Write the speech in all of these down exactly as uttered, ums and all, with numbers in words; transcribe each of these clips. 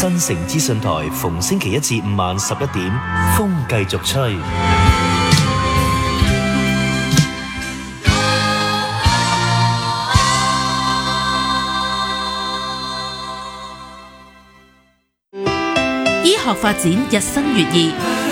新城資訊台逢星期一至五晚十一點，風繼續吹。 醫學發展日新月異，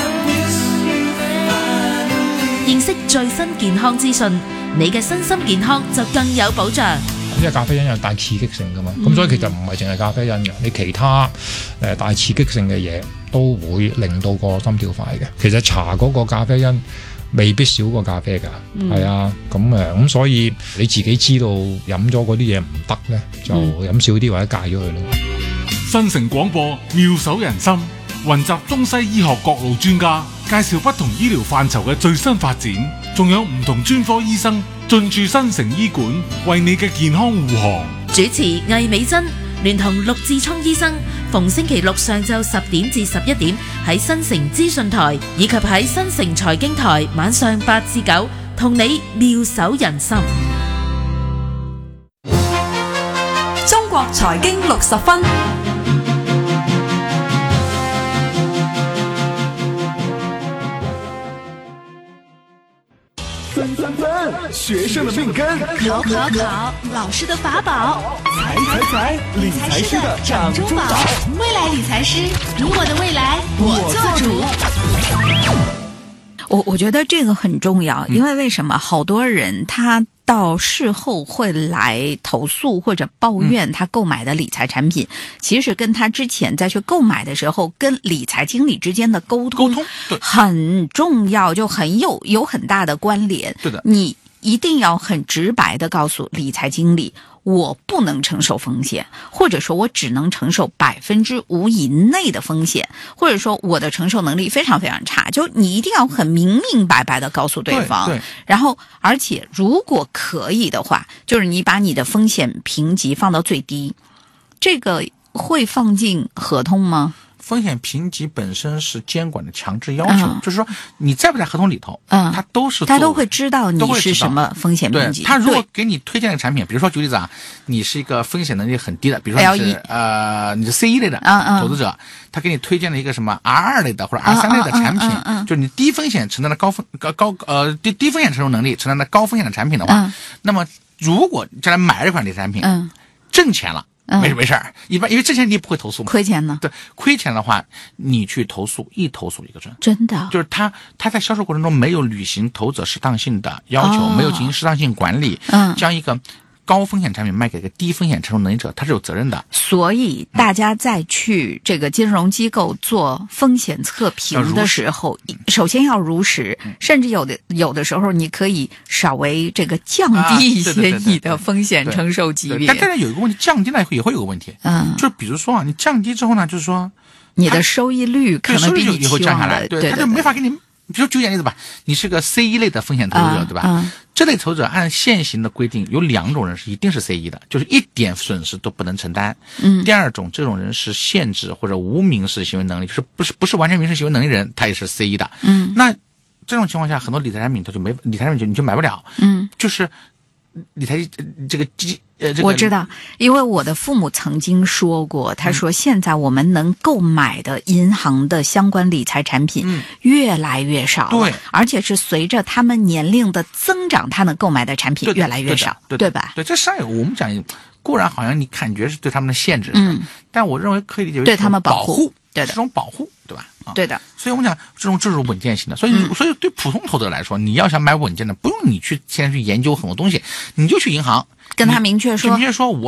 認識最新健康資訊，你嘅身心健康就更有保障。 因為咖啡因有大刺激性噶嘛，咁、嗯、所以其實唔係淨係咖啡因嘅，你其他誒大刺激性嘅嘢都會令到個心跳快嘅。其實茶嗰個咖啡因未必少過咖啡㗎，係、嗯、啊，咁誒咁所以你自己知道飲咗嗰啲嘢唔得咧，就飲少啲或者戒咗佢咯。 新城廣播妙手仁心，雲集中西醫學各路專家，介紹不同醫療範疇嘅最新發展，仲有唔同專科醫生進駐新城醫館，為你嘅健康護航。 主持魏美珍聯同陸志聰醫生，逢星期六上晝十點至十一點喺新城資訊台，以及喺新城財經台晚上八至九，同你妙手仁心。 中國財經六十分。 分分分，學生的命根， 考考考，老師的法寶， 財財財，理財師的掌中寶， 未來理財師，你我的未來我做主。 我我覺得這個很重要，因為為什麼好多人他到事後會來投訴或者抱怨他購買的理財產品，嗯、其實跟他之前再去購買的時候跟理財經理之間的溝通溝通對很重要，就很有有很大的關聯。 對的， 你一定要很直白的告訴理財經理，我不能承受風險，或者說我只能承受百分之五以內的風險，或者說我的承受能力非常非常差，就你一定要很明明白白的告訴對方。 對對， 然後而且如果可以的話，就是你把你的風險評級放到最低，這個會放進合同嗎？ 風險評級本身是監管的強制要求，嗯、就是說你在不在合同裏頭，嗯，他都是他都會知道你是什麼風險評級。 他如果給你推薦的產品，比如說舉例子啊，你是一個風險能力很低的，比如說你是呃你是 C 一類的投資者，嗯嗯，他給你推薦了一個什麼 R 二類的或者 R 三類的產品，嗯嗯嗯嗯，就是你低風險承擔的高風高高呃低低風險承受能力承擔的高風險的產品的話，嗯，那麼如果將來買了一款理財產品，嗯，掙錢了。沒事沒事，一般因為之前你也不會投訴嘛。 虧錢呢？ 對，虧錢的話，你去投訴，一投訴一個準。 真的， 就是他他在銷售過程中沒有履行投資者適當性的要求，哦，沒有進行適當性管理，嗯，將一個高風險產品賣給一個低風險承受能力者，他是有責任的。 所以大家在去這個金融機構做風險測評的時候，首先要如實，嗯，甚至有的有的時候你可以稍微這個降低一些你的風險承受級別。 但但是有一個問題，降低了也會有個問題，嗯，就比如說啊，你降低之後呢，就是說你的收益率可能比你期望的， 對，他就沒法給你。比如舉個例子吧，你是個 C 一類的風險投資者，啊，對吧，啊？這類投資者按現行的規定，有兩種人是一定是 C 一的，就是一點損失都不能承擔。嗯。第二種，這種人是限制或者無民事行為能力，就是不是不是完全民事行為能力人，他也是 C 一的。嗯。那這種情況下，很多理財產品他就沒理財產品就你就買不了。嗯。就是理財這個基。 我知道，因為我的父母曾經說過，他說現在我們能購買的銀行的相關理財產品越來越少，嗯，對，而且是隨着他們年齡的增長，他能購買的產品越來越少，對，對，對，對吧？ 對，這上有我們講，固然好像你感覺是對他們的限制，嗯，但我認為可以理解為對他們保護， 對的，是種保護，對吧？啊， 對的， 所以我們講這種這種穩健性的，所以，嗯，所以對普通投資者來說，你要想買穩健的，不用你去現在去研究很多東西，你就去銀行。 跟他明確說， 明確說我